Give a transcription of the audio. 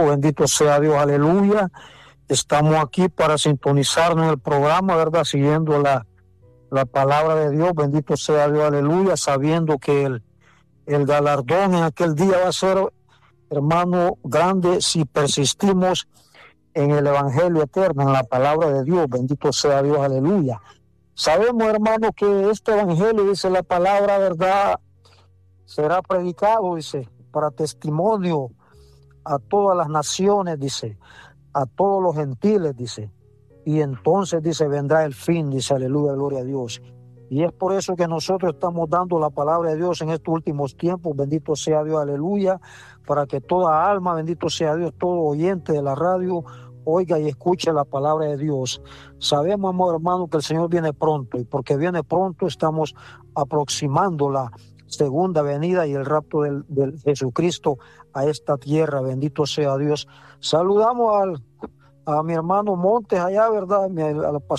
bendito sea Dios, aleluya. Estamos aquí para sintonizarnos en el programa, ¿verdad? Siguiendo la palabra de Dios, bendito sea Dios, aleluya, sabiendo que el galardón en aquel día va a ser, hermano, grande si persistimos en el evangelio eterno, en la palabra de Dios, bendito sea Dios, aleluya. Sabemos, hermano, que este evangelio, dice la palabra, ¿verdad?, será predicado, dice, para testimonio a todas las naciones, dice, a todos los gentiles, dice. Y entonces, dice, vendrá el fin, dice, aleluya, gloria a Dios. Y es por eso que nosotros estamos dando la palabra de Dios en estos últimos tiempos, bendito sea Dios, aleluya, para que toda alma, bendito sea Dios, todo oyente de la radio, oiga y escuche la palabra de Dios. Sabemos, amor hermano, que el Señor viene pronto, y porque viene pronto estamos aproximando la segunda venida y el rapto del Jesucristo a esta tierra, bendito sea Dios. Saludamos a mi hermano Montes allá, ¿verdad? A la